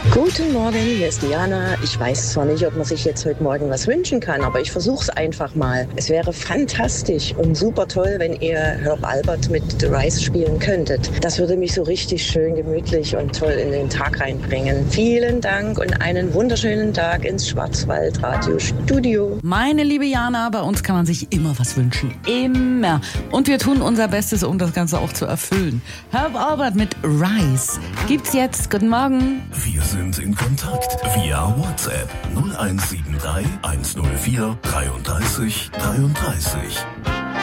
Guten Morgen, hier ist Diana. Ich weiß zwar nicht, ob man sich jetzt heute Morgen was wünschen kann, aber ich versuche es einfach mal. Es wäre fantastisch und super toll, wenn ihr Herb Alpert mit The Rise spielen könntet. Das würde mich so richtig schön gemütlich und toll in den Tag reinbringen. Vielen Dank und einen wunderschönen Tag ins Schwarzwald-Radio-Studio. Meine liebe Jana, bei uns kann man sich immer was wünschen. Immer. Und wir tun unser Bestes, um das Ganze auch zu erfüllen. Herb Alpert mit Rise gibt's jetzt. Guten Morgen. Wir sind in Kontakt via WhatsApp 0173 104 33 33.